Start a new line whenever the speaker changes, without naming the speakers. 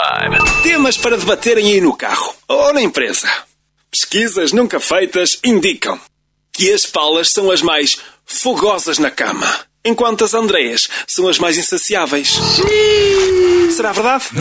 Temas para debaterem aí no carro ou na empresa. Pesquisas nunca feitas indicam que as Paulas são as mais fogosas na cama, enquanto as Andreias são as mais insaciáveis. Será verdade?